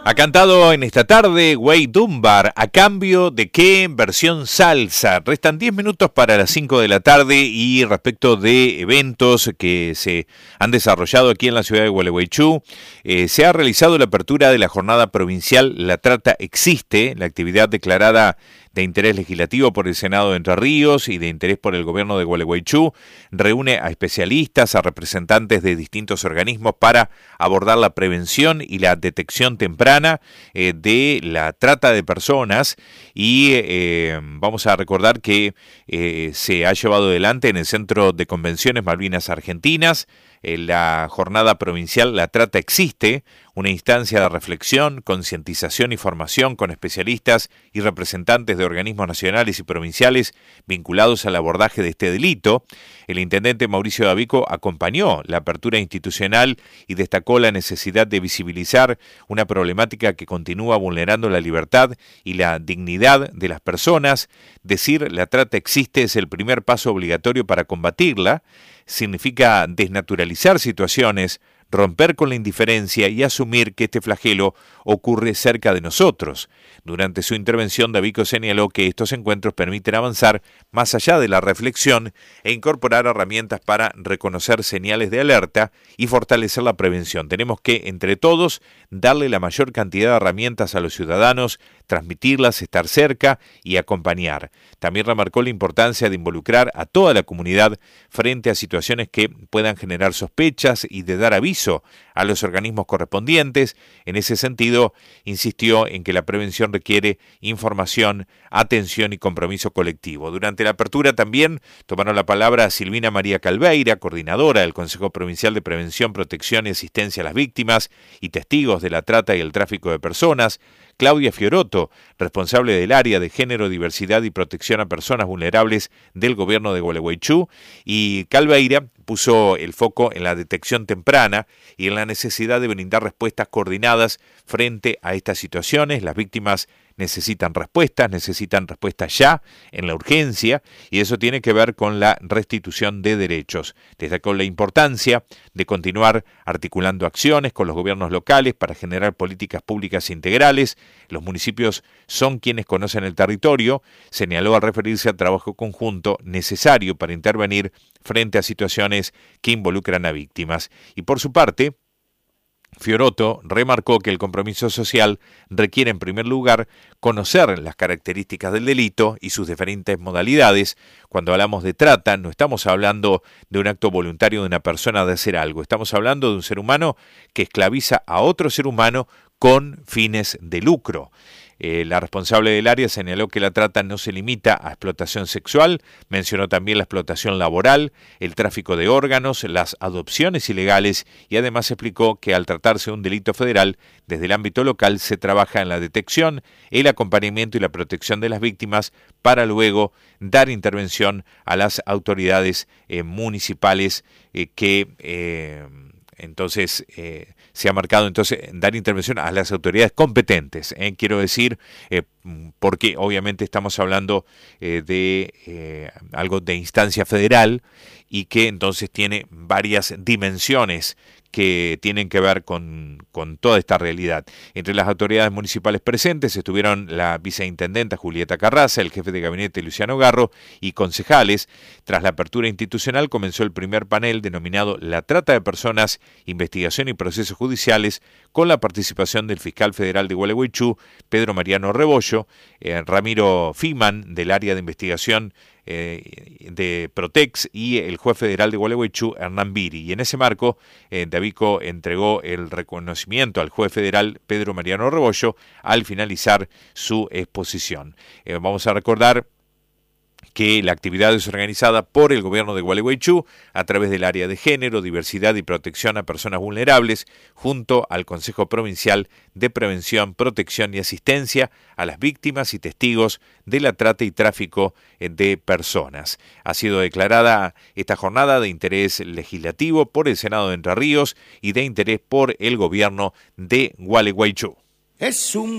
Ha cantado en esta tarde Wade Dunbar, ¿a cambio de qué? Versión salsa. Restan 10 minutos para las 5 de la tarde y respecto de eventos que se han desarrollado aquí en la ciudad de Gualeguaychú, se ha realizado la apertura de la jornada provincial La Trata Existe, la actividad declarada de interés legislativo por el Senado de Entre Ríos y de interés por el gobierno de Gualeguaychú, reúne a especialistas, a representantes de distintos organismos para abordar la prevención y la detección temprana de la trata de personas y vamos a recordar que se ha llevado adelante en el Centro de Convenciones Malvinas Argentinas la jornada provincial La Trata Existe, una instancia de reflexión, concientización y formación con especialistas y representantes de organismos nacionales y provinciales vinculados al abordaje de este delito. El intendente Mauricio Davico acompañó la apertura institucional y destacó la necesidad de visibilizar una problemática que continúa vulnerando la libertad y la dignidad de las personas. Decir la trata existe es el primer paso obligatorio para combatirla. Significa desnaturalizar situaciones, romper con la indiferencia y asumir que este flagelo ocurre cerca de nosotros. Durante su intervención, Davico señaló que estos encuentros permiten avanzar más allá de la reflexión e incorporar herramientas para reconocer señales de alerta y fortalecer la prevención. Tenemos que, entre todos, darle la mayor cantidad de herramientas a los ciudadanos, transmitirlas, estar cerca y acompañar. También remarcó la importancia de involucrar a toda la comunidad frente a situaciones que puedan generar sospechas y de dar aviso a los organismos correspondientes. En ese sentido, insistió en que la prevención requiere información, atención y compromiso colectivo. Durante la apertura también tomaron la palabra Silvina María Calveira, coordinadora del Consejo Provincial de Prevención, Protección y Asistencia a las Víctimas y testigos de la trata y el tráfico de personas, Claudia Fioroto, responsable del área de Género, Diversidad y Protección a Personas Vulnerables del Gobierno de Gualeguaychú, y Calveira puso el foco en la detección temprana y en la necesidad de brindar respuestas coordinadas frente a estas situaciones. Las víctimas necesitan respuestas ya, en la urgencia, y eso tiene que ver con la restitución de derechos. Destacó la importancia de continuar articulando acciones con los gobiernos locales para generar políticas públicas integrales. Los municipios son quienes conocen el territorio, señaló al referirse al trabajo conjunto necesario para intervenir frente a situaciones que involucran a víctimas. Y por su parte, Fioroto remarcó que el compromiso social requiere en primer lugar conocer las características del delito y sus diferentes modalidades. Cuando hablamos de trata, no estamos hablando de un acto voluntario de una persona de hacer algo, estamos hablando de un ser humano que esclaviza a otro ser humano con fines de lucro. La responsable del área señaló que la trata no se limita a explotación sexual, mencionó también la explotación laboral, el tráfico de órganos, las adopciones ilegales y además explicó que al tratarse de un delito federal, desde el ámbito local se trabaja en la detección, el acompañamiento y la protección de las víctimas para luego dar intervención a las autoridades municipales entonces se ha marcado dar intervención a las autoridades competentes. Quiero decir, porque obviamente estamos hablando de algo de instancia federal y que entonces tiene varias dimensiones que tienen que ver con toda esta realidad. Entre las autoridades municipales presentes estuvieron la viceintendenta Julieta Carraza, el jefe de gabinete Luciano Garro y concejales. Tras la apertura institucional comenzó el primer panel denominado La Trata de Personas, Investigación y Procesos Judiciales, con la participación del fiscal federal de Gualeguaychú, Pedro Mariano Rebollo, Ramiro Fiman, del área de investigación de Protex, y el juez federal de Gualeguaychú, Hernán Viri. Y en ese marco, Davico entregó el reconocimiento al juez federal Pedro Mariano Rebollo al finalizar su exposición. Vamos a recordar que la actividad es organizada por el gobierno de Gualeguaychú a través del área de género, diversidad y protección a personas vulnerables, junto al Consejo Provincial de Prevención, Protección y Asistencia a las víctimas y testigos de la trata y tráfico de personas. Ha sido declarada esta jornada de interés legislativo por el Senado de Entre Ríos y de interés por el gobierno de Gualeguaychú.